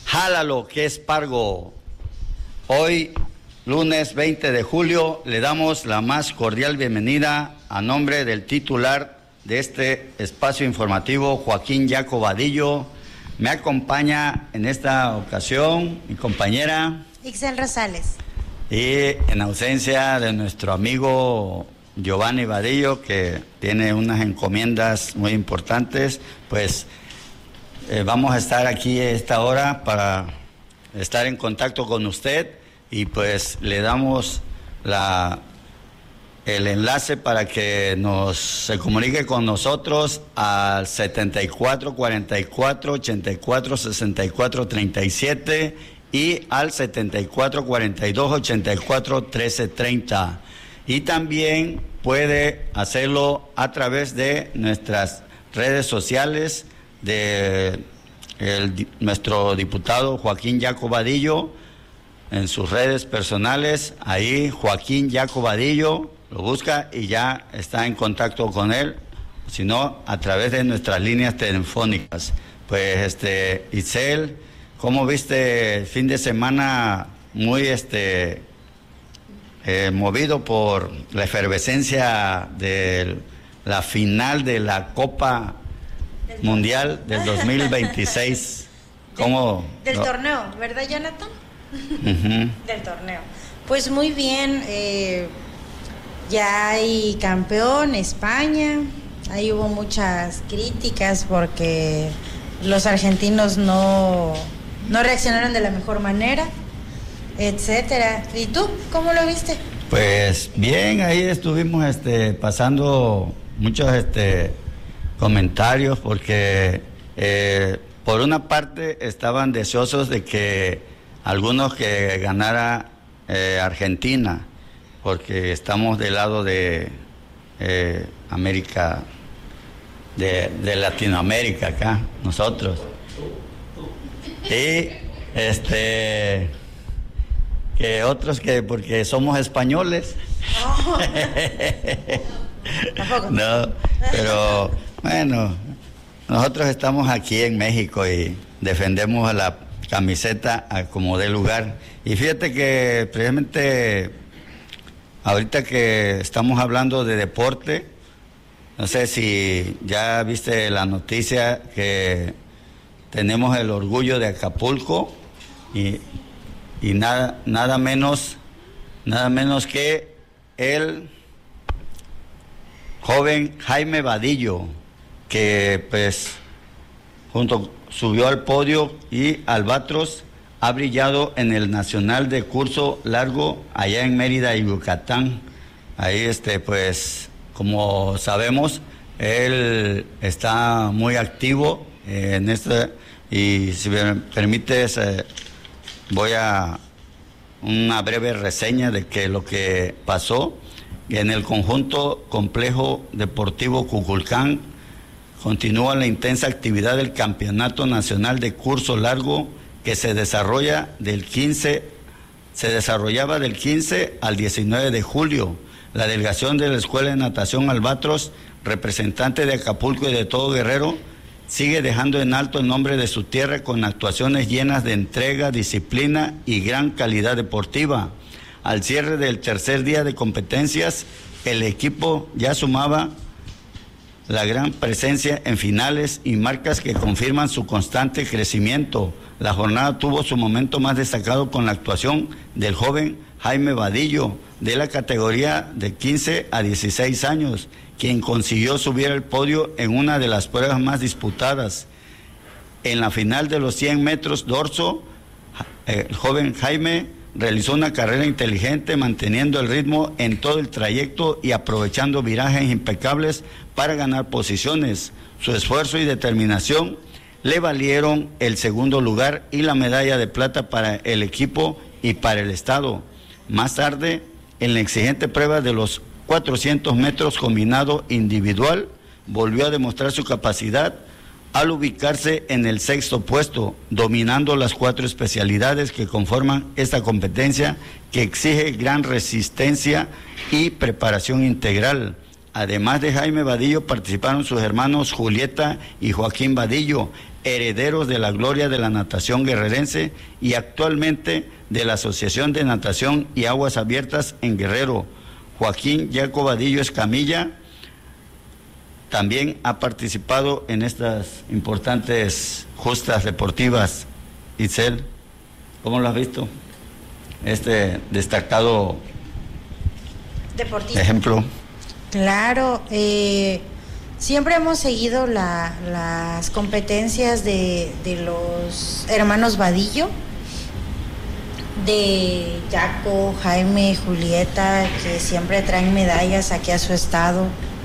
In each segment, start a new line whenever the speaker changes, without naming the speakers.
Jálalo, que es Pargo. Hoy, lunes 20 de julio, le damos la más cordial bienvenida a nombre del titular de este espacio informativo, Joaquín Jaco Vadillo. Me acompaña en esta ocasión mi compañera
Ixel Rosales.
Y en ausencia de nuestro amigo Giovanni Vadillo, que tiene unas encomiendas muy importantes, pues vamos a estar aquí a esta hora para estar en contacto con usted y pues le damos el enlace para que se comunique con nosotros al 7444-8464-37 y al 7442-841330. Y también puede hacerlo a través de nuestras redes sociales de nuestro diputado Joaquín Jaco Vadillo, en sus redes personales. Ahí Joaquín Jaco Vadillo lo busca y ya está en contacto con él, sino a través de nuestras líneas telefónicas. Pues Itzel, ¿cómo viste el fin de semana? Muy movido por la efervescencia de la final de la Copa Mundial del 2026. ¿Cómo?
Del torneo, ¿verdad, Jonathan?
Uh-huh.
Del torneo. Pues muy bien, ya hay campeón España. Ahí hubo muchas críticas porque los argentinos no reaccionaron de la mejor manera, etcétera. ¿Y tú cómo lo viste?
Pues bien, ahí estuvimos pasando muchos comentarios porque por una parte estaban deseosos de que algunos que ganara Argentina, porque estamos del lado de América, de Latinoamérica acá, nosotros. Y que otros que porque somos españoles.
Oh. Tampoco.
No, pero bueno, nosotros estamos aquí en México y defendemos a la camiseta a como dé lugar. Y fíjate que precisamente ahorita que estamos hablando de deporte, no sé si ya viste la noticia que tenemos el orgullo de Acapulco y nada menos que el joven Jaime Vadillo, que pues subió al podio y Albatros ha brillado en el Nacional de Curso Largo allá en Mérida, Yucatán. Ahí pues como sabemos, él está muy activo en y si me permites voy a una breve reseña de lo que pasó. En el conjunto Complejo Deportivo Cuculcán continúa la intensa actividad del Campeonato Nacional de Curso Largo que se desarrollaba del 15 al 19 de julio. La delegación de la Escuela de Natación Albatros, representante de Acapulco y de todo Guerrero, sigue dejando en alto el nombre de su tierra con actuaciones llenas de entrega, disciplina y gran calidad deportiva. Al cierre del tercer día de competencias, el equipo ya sumaba la gran presencia en finales y marcas que confirman su constante crecimiento. La jornada tuvo su momento más destacado con la actuación del joven Jaime Vadillo, de la categoría de 15 a 16 años, quien consiguió subir al podio en una de las pruebas más disputadas. En la final de los 100 metros dorso, el joven Jaime realizó una carrera inteligente, manteniendo el ritmo en todo el trayecto y aprovechando virajes impecables para ganar posiciones. Su esfuerzo y determinación le valieron el segundo lugar y la medalla de plata para el equipo y para el estado. Más tarde, en la exigente prueba de los 400 metros combinado individual, volvió a demostrar su capacidad al ubicarse en el sexto puesto, dominando las 4 especialidades que conforman esta competencia, que exige gran resistencia y preparación integral. Además de Jaime Vadillo, participaron sus hermanos Julieta y Joaquín Vadillo, herederos de la gloria de la natación guerrerense y actualmente de la Asociación de Natación y Aguas Abiertas en Guerrero. Joaquín Yaco Vadillo Escamilla también ha participado en estas importantes justas deportivas. Itzel, ¿cómo lo has visto? Este destacado
deportista.
Ejemplo.
Claro, siempre hemos seguido las competencias de los hermanos Vadillo, de Yaco, Jaime, Julieta, que siempre traen medallas aquí a su estado.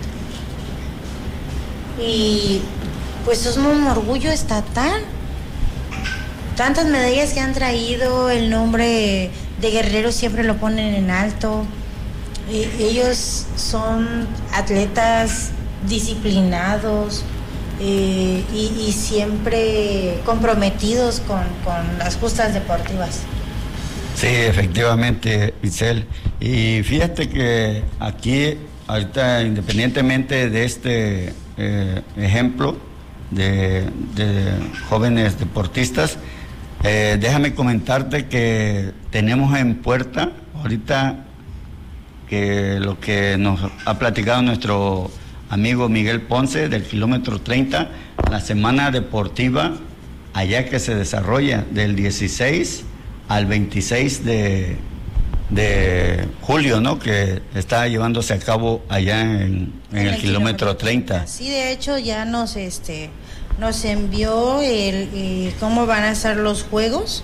Y pues es un orgullo estatal. Tantas medallas que han traído, el nombre de Guerrero siempre lo ponen en alto. Ellos son atletas disciplinados y siempre comprometidos con las justas deportivas.
Sí, efectivamente, Itzel. Y fíjate que aquí, ahorita, independientemente de este ejemplo de jóvenes deportistas, déjame comentarte que tenemos en puerta ahorita que lo que nos ha platicado nuestro amigo Miguel Ponce del kilómetro 30, la semana deportiva allá que se desarrolla del 16 al 26 de julio, ¿no? Que está llevándose a cabo allá en el kilómetro 30.
Sí, de hecho ya nos envió cómo van a ser los juegos.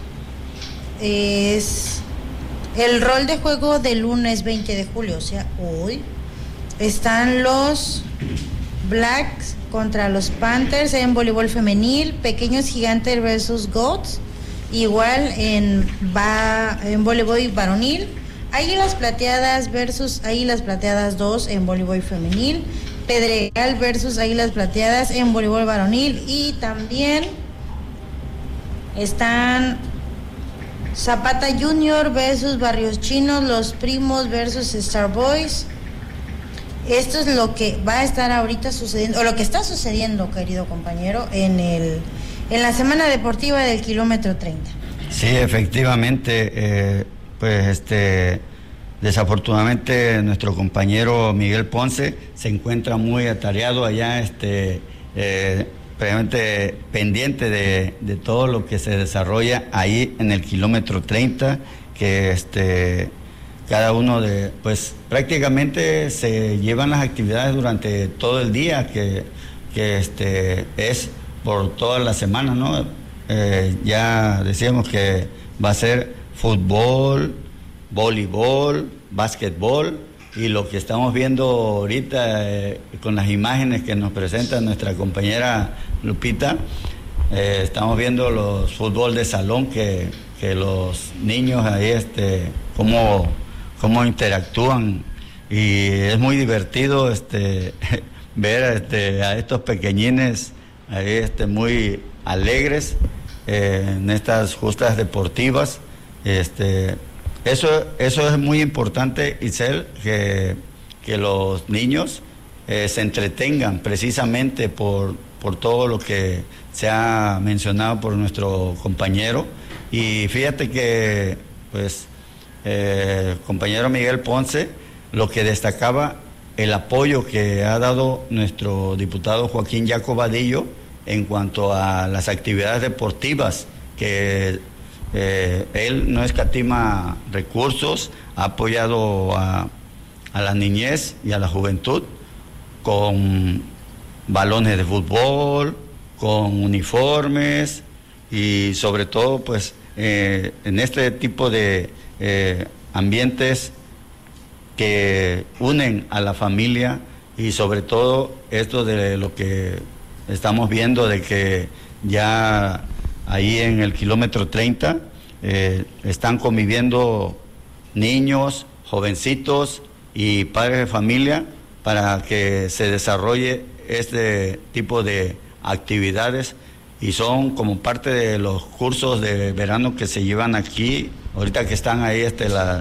Es el rol de juego del lunes 20 de julio, o sea, hoy. Están los Blacks contra los Panthers en voleibol femenil, Pequeños Gigantes versus Goats, igual en voleibol varonil, Águilas Plateadas versus Águilas Plateadas 2 en voleibol femenil, Pedregal versus Águilas Plateadas en voleibol varonil, y también están Zapata Junior versus Barrios Chinos, Los Primos versus Star Boys. Esto es lo que va a estar ahorita sucediendo, o lo que está sucediendo, querido compañero, en la semana deportiva del kilómetro 30.
Sí, efectivamente, desafortunadamente nuestro compañero Miguel Ponce se encuentra muy atareado allá, previamente pendiente de todo lo que se desarrolla ahí en el kilómetro 30, que cada uno pues prácticamente se llevan las actividades durante todo el día, que es por toda la semana, ¿no? Ya decíamos que va a ser fútbol, voleibol, básquetbol, y lo que estamos viendo ahorita con las imágenes que nos presenta nuestra compañera Lupita, estamos viendo los fútbol de salón, que los niños ahí cómo interactúan, y es muy divertido ver a estos pequeñines ahí muy alegres en estas justas deportivas. Eso es muy importante, Itzel, que los niños se entretengan precisamente por todo lo que se ha mencionado por nuestro compañero. Y fíjate que, pues, compañero Miguel Ponce, lo que destacaba, el apoyo que ha dado nuestro diputado Joaquín Yaco Vadillo en cuanto a las actividades deportivas, que él no escatima recursos, ha apoyado a la niñez y a la juventud con balones de fútbol, con uniformes, y sobre todo pues en este tipo de ambientes que unen a la familia, y sobre todo esto de lo que estamos viendo, de que ya ahí en el kilómetro 30 están conviviendo niños, jovencitos y padres de familia para que se desarrolle este tipo de actividades, y son como parte de los cursos de verano que se llevan aquí, ahorita que están ahí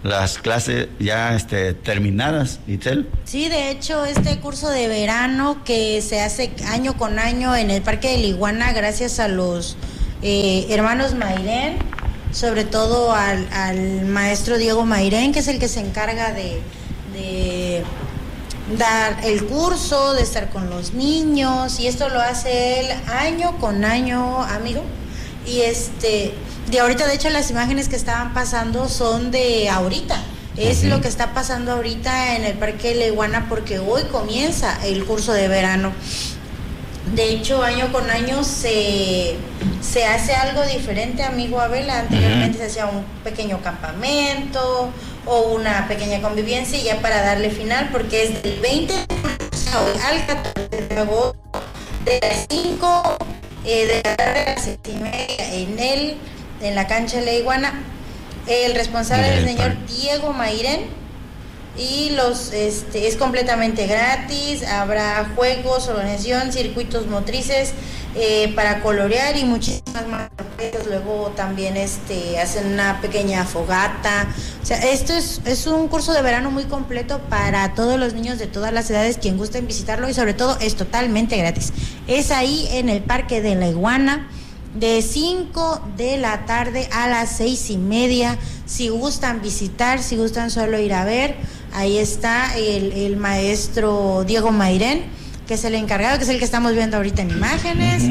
las clases ya terminadas, Itzel.
Sí, de hecho, este curso de verano que se hace año con año en el Parque de la Iguana, gracias a los hermanos Mairén, sobre todo al maestro Diego Mairén, que es el que se encarga de dar el curso, de estar con los niños, y esto lo hace él año con año, amigo. Y de ahorita, de hecho, las imágenes que estaban pasando son de ahorita. Es lo que está pasando ahorita en el Parque de la Iguana, porque hoy comienza el curso de verano. De hecho, año con año se hace algo diferente, amigo Abel. Anteriormente se hacía un pequeño campamento o una pequeña convivencia, y ya para darle final, porque es del 20 al 14 de agosto, de las 5 de la tarde a las 7:30 en la cancha de la Iguana. El responsable es el señor Diego Mairén, y es completamente gratis. Habrá juegos, organización, circuitos motrices para colorear y muchísimas más sorpresas. Luego también hacen una pequeña fogata. O sea, esto es un curso de verano muy completo para todos los niños de todas las edades, quien gusten visitarlo, y sobre todo es totalmente gratis. Es ahí en el Parque de la Iguana, de 5 de la tarde a las 6:30. Si gustan visitar, si gustan solo ir a ver, ahí está el maestro Diego Mairén, que es el encargado, que es el que estamos viendo ahorita en imágenes.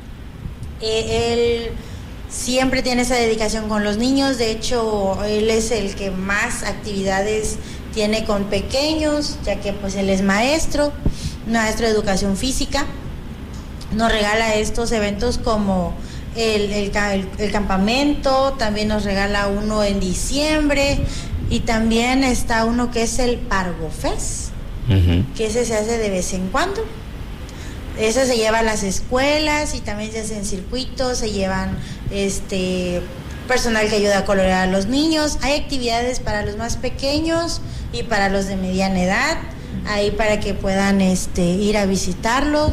Él siempre tiene esa dedicación con los niños. De hecho, él es el que más actividades tiene con pequeños, ya que pues él es maestro de educación física. Nos regala estos eventos como el campamento, también nos regala uno en diciembre, y también está uno que es el Pargo Fest, que ese se hace de vez en cuando. Ese se lleva a las escuelas, y también se hacen circuitos, se llevan personal que ayuda a colorear a los niños. Hay actividades para los más pequeños y para los de mediana edad, ahí para que puedan ir a visitarlos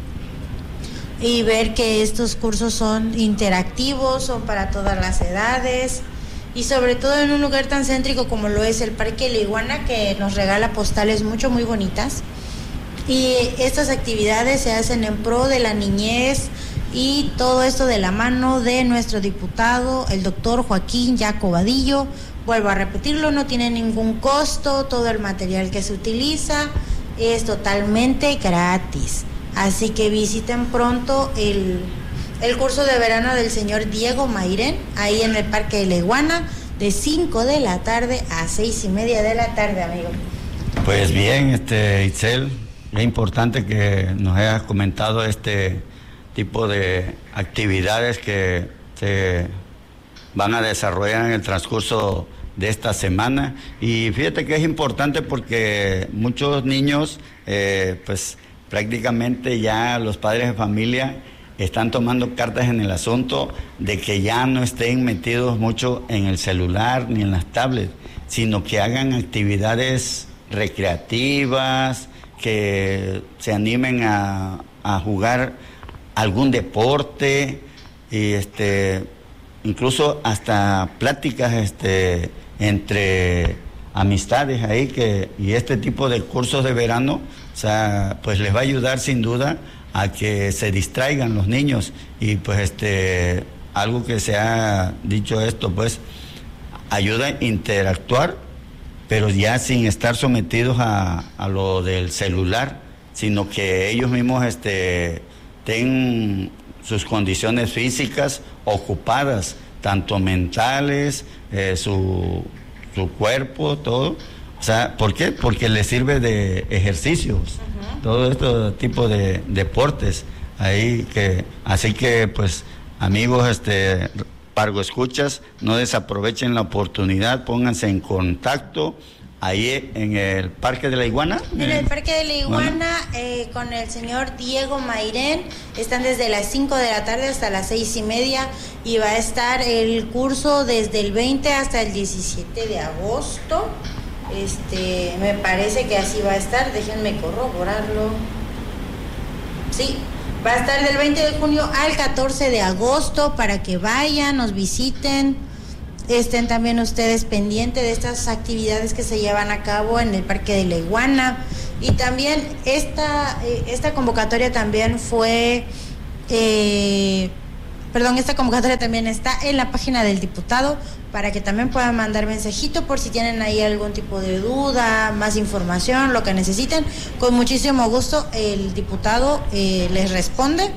y ver que estos cursos son interactivos, son para todas las edades, y sobre todo en un lugar tan céntrico como lo es el Parque de la Iguana, que nos regala postales muy bonitas. Y estas actividades se hacen en pro de la niñez, y todo esto de la mano de nuestro diputado, el doctor Joaquín Yaco Vadillo. Vuelvo a repetirlo, no tiene ningún costo, todo el material que se utiliza es totalmente gratis. Así que visiten pronto el curso de verano del señor Diego Mairén, ahí en el Parque de la Iguana, de 5 de la tarde a 6:30 de la tarde, amigo.
Pues bien, Itzel, es importante que nos hayas comentado este tipo de actividades que se van a desarrollar en el transcurso de esta semana. Y fíjate que es importante porque muchos niños, pues prácticamente ya los padres de familia están tomando cartas en el asunto de que ya no estén metidos mucho en el celular ni en las tablets, sino que hagan actividades recreativas, que se animen a jugar algún deporte, y incluso hasta pláticas entre amistades ahí, y este tipo de cursos de verano, o sea, pues les va a ayudar sin duda a que se distraigan los niños. Y pues algo que se ha dicho esto, pues ayuda a interactuar, pero ya sin estar sometidos a lo del celular, sino que ellos mismos tengan sus condiciones físicas ocupadas, tanto mentales, su cuerpo, todo. O sea, ¿por qué? Porque les sirve de ejercicios, todo este tipo de deportes ahí así que pues amigos, Pargo Escuchas, no desaprovechen la oportunidad, pónganse en contacto ahí en el Parque de la Iguana.
En el Parque de la Iguana, con el señor Diego Mairén, están desde las 5 de la tarde hasta las 6:30, y va a estar el curso desde el 20 hasta el 17 de agosto. Me parece que así va a estar, déjenme corroborarlo. Sí, va a estar del 20 de junio al 14 de agosto para que vayan, nos visiten. estén también ustedes pendientes de estas actividades que se llevan a cabo en el Parque de la Iguana. Y también esta convocatoria también fue, esta convocatoria también está en la página del diputado para que también puedan mandar mensajito por si tienen ahí algún tipo de duda, más información, lo que necesiten. Con muchísimo gusto el diputado les responde.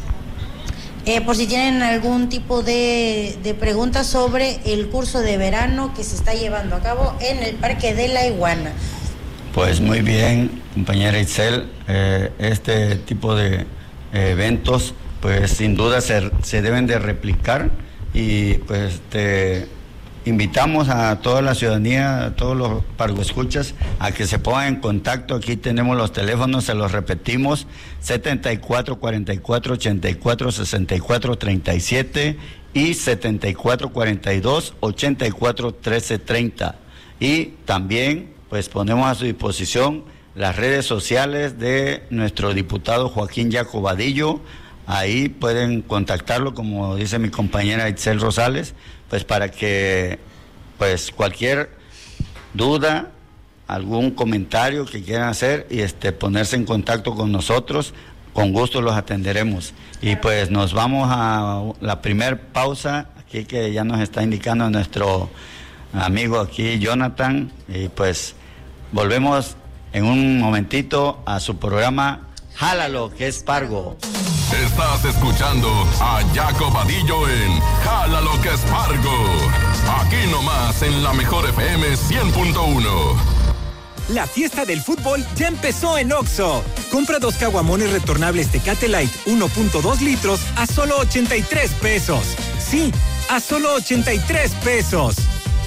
Por si tienen algún tipo de preguntas sobre el curso de verano que se está llevando a cabo en el Parque de la Iguana.
Pues muy bien, compañera Itzel, este tipo de eventos pues sin duda se deben de replicar y pues invitamos a toda la ciudadanía, a todos los pargoescuchas, a que se pongan en contacto. Aquí tenemos los teléfonos, se los repetimos, 74 44 84 64 37 y 74 42 84 13 30. Y también, pues ponemos a su disposición las redes sociales de nuestro diputado Joaquín Yaco Vadillo. Ahí pueden contactarlo, como dice mi compañera Itzel Rosales, pues para que pues cualquier duda, algún comentario que quieran hacer y ponerse en contacto con nosotros, con gusto los atenderemos. Y pues nos vamos a la primer pausa aquí que ya nos está indicando nuestro amigo aquí Jonathan, y pues volvemos en un momentito a su programa Jálalo, que es Pargo.
Estás escuchando a Yaco Vadillo en Jálalo, que es Pargo. Aquí nomás en la Mejor FM 100.1.
La fiesta del fútbol ya empezó en Oxxo. Compra 2 caguamones retornables Tecate Light 1.2 litros a solo 83 pesos. Sí, a solo 83 pesos.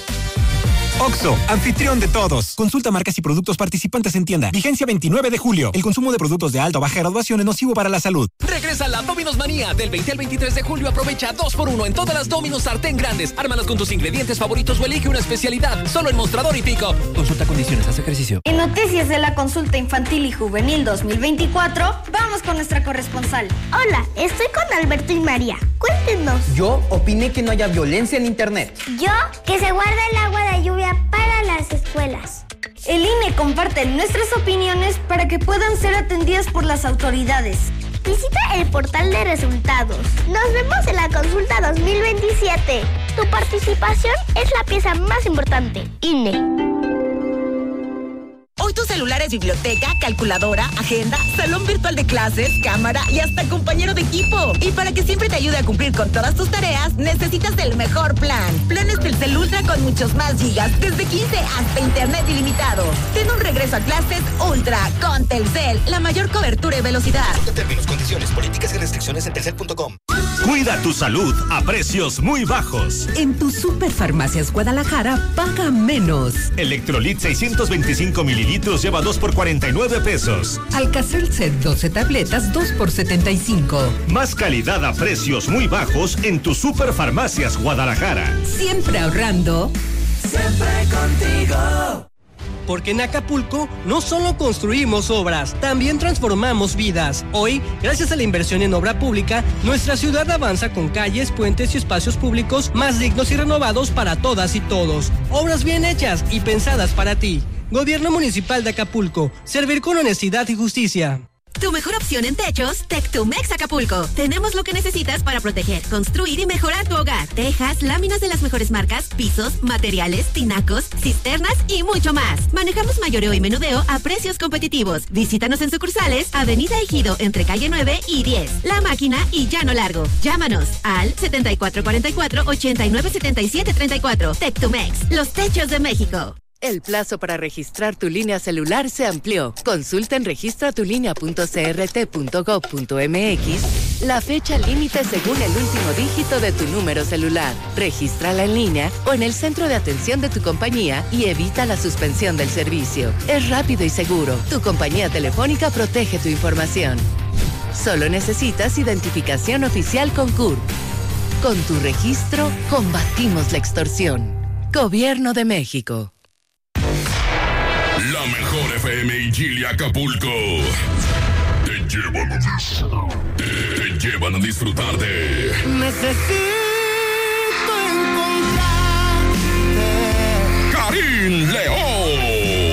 Oxxo, anfitrión de todos. Consulta marcas y productos participantes en tienda. Vigencia 29 de julio. El consumo de productos de alta o baja graduación es nocivo para la salud.
Regresa la Domino's Manía. Del 20 al 23 de julio aprovecha 2x1 en todas las Domino's sartén grandes. Ármalas con tus ingredientes favoritos o elige una especialidad. Solo en Mostrador y Pico. Consulta condiciones, haz ejercicio.
En noticias de la consulta infantil y juvenil 2024, vamos con nuestra corresponsal.
Hola, estoy con Alberto y María. Cuéntenos.
Yo opiné que no haya violencia en internet.
Yo, que se guarde el agua de lluvia para las escuelas.
El INE comparte nuestras opiniones para que puedan ser atendidas por las autoridades.
Visita el portal de resultados. Nos vemos en la consulta 2027. Tu participación es la pieza más importante. INE.
Hoy tu celular es biblioteca, calculadora, agenda, salón virtual de clases, cámara y hasta compañero de equipo. Y para que siempre te ayude a cumplir con todas tus tareas, necesitas el mejor plan. Planes Telcel Ultra con muchos más gigas, desde 15 hasta internet ilimitado. Ten un regreso a clases Ultra con Telcel, la mayor cobertura y velocidad.
Términos, condiciones, políticas y restricciones en telcel.com.
Cuida tu salud a precios muy bajos.
En tu Superfarmacias Guadalajara, paga menos.
Electrolit 625 mililitros lleva 2 por 49 pesos.
Alka-Seltzer 12 tabletas, 2 por 75.
Más calidad a precios muy bajos en tu Superfarmacias Guadalajara.
Siempre ahorrando.
Siempre contigo. Porque en Acapulco no solo construimos obras, también transformamos vidas. Hoy, gracias a la inversión en obra pública, nuestra ciudad avanza con calles, puentes y espacios públicos más dignos y renovados para todas y todos. Obras bien hechas y pensadas para ti. Gobierno Municipal de Acapulco. Servir con honestidad y justicia.
Tu mejor opción en techos, Tectumex Acapulco. Tenemos lo que necesitas para proteger, construir y mejorar tu hogar. Tejas, láminas de las mejores marcas, pisos, materiales, tinacos, cisternas y mucho más. Manejamos mayoreo y menudeo a precios competitivos. Visítanos en sucursales, Avenida Ejido, entre calle 9 y 10. La Máquina y Llano Largo. Llámanos al 7444-897734. Tectumex, los techos de México.
El plazo para registrar tu línea celular se amplió. Consulta en registratulinea.crt.gov.mx la fecha límite según el último dígito de tu número celular. Regístrala en línea o en el centro de atención de tu compañía y evita la suspensión del servicio. Es rápido y seguro. Tu compañía telefónica protege tu información. Solo necesitas identificación oficial con CURP. Con tu registro, combatimos la extorsión. Gobierno de México.
La Mejor FM y Chile Acapulco te llevan a disfrutar de
Necesito encontrar
sin León.